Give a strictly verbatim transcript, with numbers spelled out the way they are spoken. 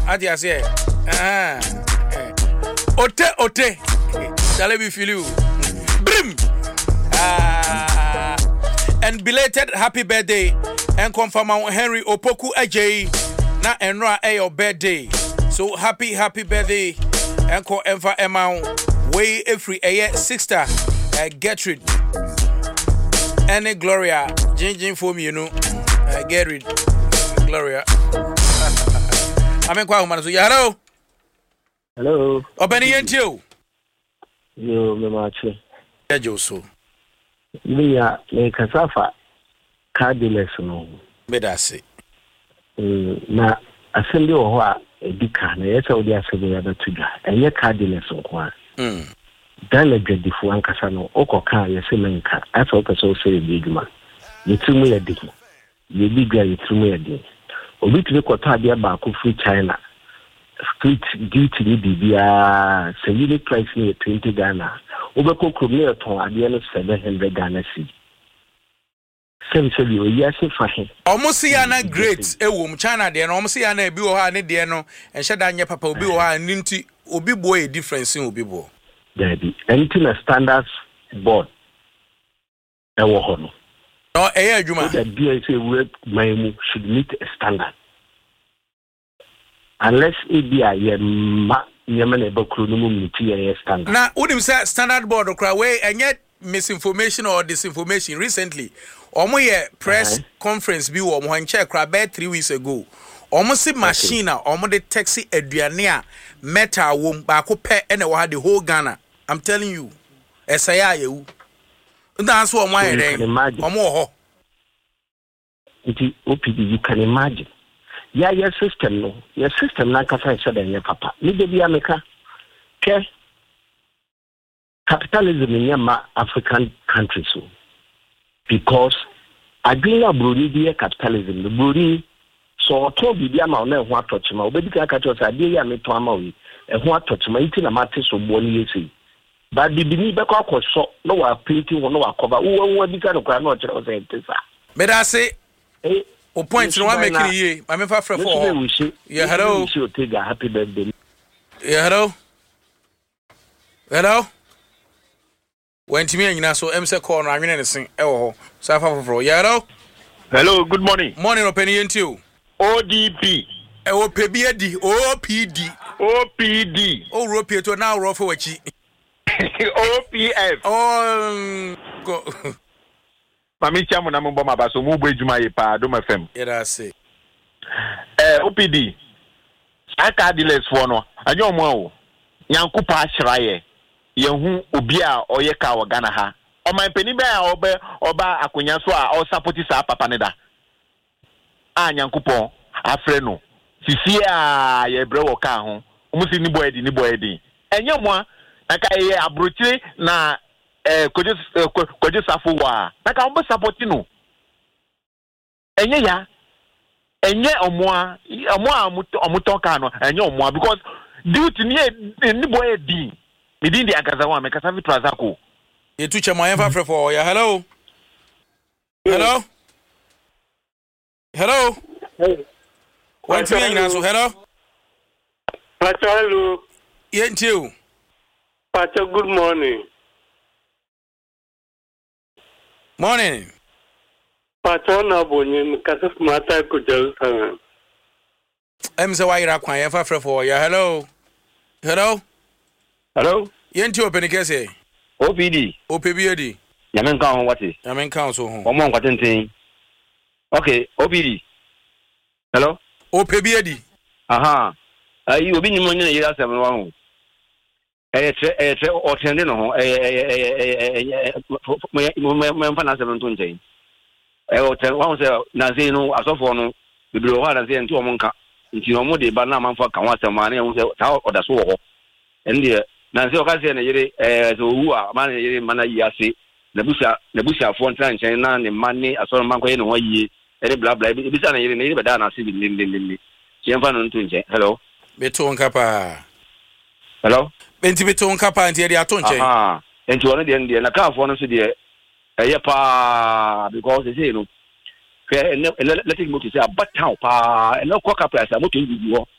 Ati ase. Ah. Ote ote. Shall we feel you? Brim. Ah. And belated happy birthday and confirm Henry Opoku Ajay na enra e your birthday. So happy happy birthday and ko enfa emma way every a sister uh, Gertrude and Gloria Jinjin for me you know uh, Gertrude Gloria. I'm kwa humana so hello. Hello. Obeni yentio. Yo me mache. Ejo so. Biya le kasafa cardless no. Medase. Mm na asende wo ho a edika na yesa odi asebe ya batuga. Enye cardless nko. Mm. Dan le gedifu ankasa no okoka yese menka. Asa opeso se biguma. Yetimu ya diko. Yebiga yetimu ya diko. Obi tiri kwata ade ba ko free China. Street duty ni bibia say unit price ni twenty Ghana. Obeko krom na ton ade no seven hundred Ghana cedi. Seven seven o ya se fa he. Omusi ya na great ewo China de no omusi ya na ebi wo ha ne de no enhye da anye papa obi wo ha ninti obi bo e difference in obi bo. Daddy, anything a standards board ewo ho no. No eye adwuma. The B S A work my should meet a standard. Unless it be a yema yema na bakru no mu meet a standard. Na unim say standard board okra we enye misinformation or disinformation recently. Omo ye press uh-huh. conference bi wo mo hanche kra be three weeks ago. Omo si machine okay. Omo de taxi aduane a metal wom ba ko pe ene wo ha the whole Ghana. I'm telling you. Esaya yewu. Nda so omo ayere. Omo ho. It O P D you can imagine. Yeah, your system no. Your system na kasa isa da nye papa. Ni de bia meka. Ke capitalism in your African countries so. Because agreeing Bruni be capitalism. The Bruni so to be bia ma na ho atochima. Obedi ka ka cho say ade ya meto ama wi. E ho atochima iti na mate so boni yesi. But the bini be kwa so no wa painting no wa cover. Wo wo di ka no kwa no chere say ntisa. Me da say eh o point no wa make ye. Ma me fa frɛ for. Yeah, hello. Happy birthday. Yeah, hello. Hello. When to me nyina so em say call no anwene ne sen e wo ho. Sa fa for. Yeah, hello. Hello, good morning. Morning open yentio. O D P. E wo pe bi adi O P D. O P D. O ro pe to na ro for wachi. O P F. Oh go. Mami chamu na mbo mabaso mu bo ejuma ye pa do mfm. Era say. Eh O P D. Aka dealers for no. Anya omo awo. Nyankupa ahiraye. Yehu obi a oye ka wa Ghana ha. O man pani be a oba oba akonya so a o support sa papa ne da. A nyankupon afre no. Sisi a ye bre wo ka ho. Omusi ni boy di ni boy di. Enye mo aka ye abrochire na eh koje koje safo wa naka ombo support no enye ya enye omoa omoa omuton ka no enye omoa because duty ni ni boy di me din di agaza wa me kasa fi trazako e tu chema yan fa frɛ for ya hello hello hello hey what you mean so hello hello yentio Pacha, good morning. Morning. Pacha, na bonyin kasas mata ko Jerusalem. Em se wa ira kwan ye fa frɛ for ya hello. Hello. Hello. Yenti open kese. O P D. O P B edi. Ya men kan what is? Ya men kan so ho. Omo nkwatenten. Okay, O P D. Hello. O P B edi. Aha. Ayi obi ni mo nyina yira asem no ho. Eh tre eh tre o tende no ho eh eh eh mo mfa na asem nto nchen. Eh o tre wa se na se no asofo no bibiri ho na se nti o mo nka. Nti o mo de ba na manfa ka wa asem ma na e ho se ta oda so ho. Ende na se o ka se na yire eh so wu a ma na yire ma na yi ase. Na busia na busia fo ntra nchen na ne ma ni asoro man ko ye no ho yi. E bla bla bi bisa na yire na yire be da na se bi lindindindi. Chemfa no nto nchen. Hello. Beto nkapa. Hello. Benti beto nkapa nti e dia to nchen. Aha. Enti wona de de na ka fo no so de eye pa because say no. Ke let it go to say about town pa. E no kwa ka price moto ngi wo.